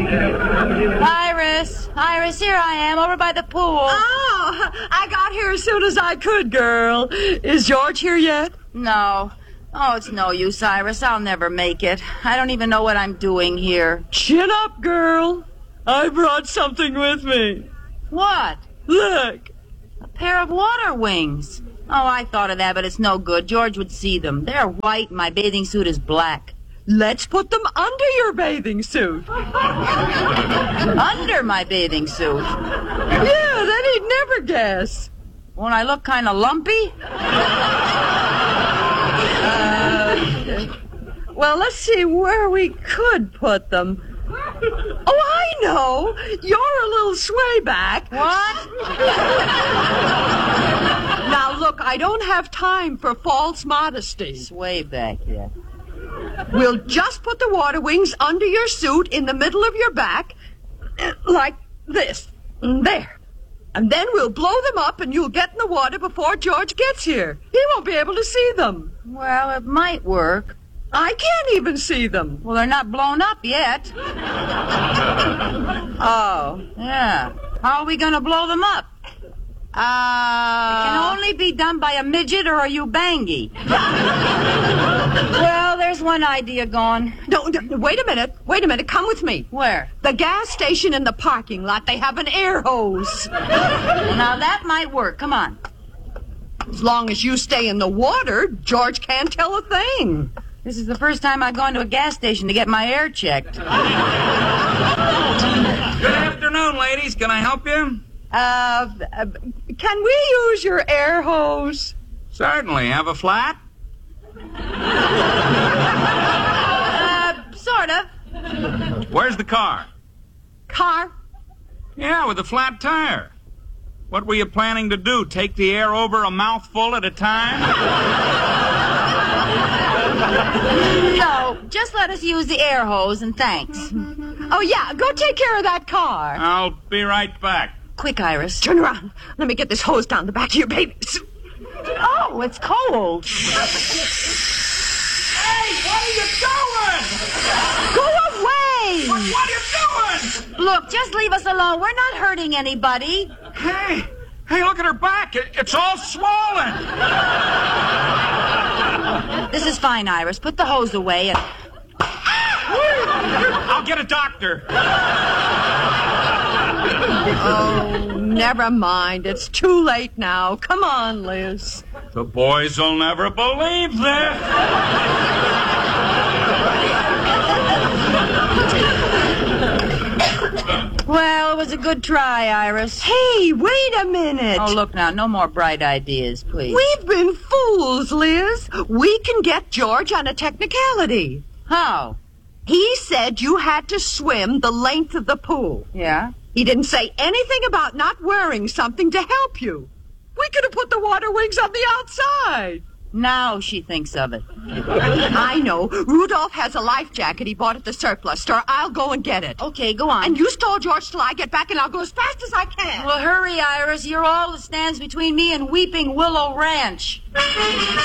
Iris, here I am, over by the pool. Oh, I got here as soon as I could, girl. Is George here yet? No. Oh, it's no use, Iris. I'll never make it. I don't even know what I'm doing here. Chin up, girl. I brought something with me. What? Look. A pair of water wings. Oh, I thought of that, but it's no good. George would see them. They're white and my bathing suit is black. Let's put them under your bathing suit. Under my bathing suit? Yeah, then he'd never guess. Won't I look kind of lumpy? Well, let's see where we could put them. Oh, I know. You're a little sway back. What? Now, look, I don't have time for false modesty. Sway back, yeah. We'll just put the water wings under your suit in the middle of your back, like this. There. And then we'll blow them up and you'll get in the water before George gets here. He won't be able to see them. Well, it might work. I can't even see them. Well, they're not blown up yet. Oh, yeah. How are we going to blow them up? It can only be done by a midget or a Ubangi. Well, there's one idea gone. No, wait a minute. Come with me. Where? The gas station in the parking lot. They have an air hose. Well, now, that might work. Come on. As long as you stay in the water, George can't tell a thing. This is the first time I've gone to a gas station to get my air checked. Good afternoon, ladies. Can I help you? Can we use your air hose? Certainly. Have a flat? Sort of. Where's the car? Car? Yeah, with a flat tire. What were you planning to do? Take the air over a mouthful at a time? No, just let us use the air hose and thanks. Oh, yeah, go take care of that car. I'll be right back. Quick, Iris. Turn around. Let me get this hose down the back of your baby. Oh, it's cold. Hey, what are you doing? Go away! What are you doing? Look, just leave us alone. We're not hurting anybody. Hey, look at her back. It's all swollen. This is fine, Iris. Put the hose away and... I'll get a doctor. Oh, never mind. It's too late now. Come on, Liz. The boys will never believe this. Well, it was a good try, Iris. Hey, wait a minute. Oh, look now. No more bright ideas, please. We've been fools, Liz. We can get George on a technicality. How? He said you had to swim the length of the pool. Yeah? He didn't say anything about not wearing something to help you. We could have put the water wings on the outside. Now she thinks of it. I know. Rudolph has a life jacket he bought at the surplus store. I'll go and get it. Okay, go on. And you stall George till I get back, and I'll go as fast as I can. Well, hurry, Iris. You're all that stands between me and Weeping Willow Ranch.